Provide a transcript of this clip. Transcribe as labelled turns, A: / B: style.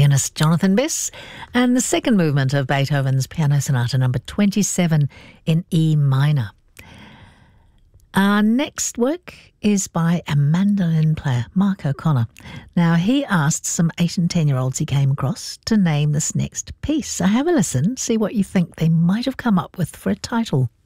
A: pianist Jonathan Bess, and the second movement of Beethoven's Piano Sonata number 27 in E minor. Our next work is by a mandolin player, Mark O'Connor. Now, he asked some 8 and 10-year-olds he came across to name this next piece. So have a listen, see what you think they might have come up with for a title.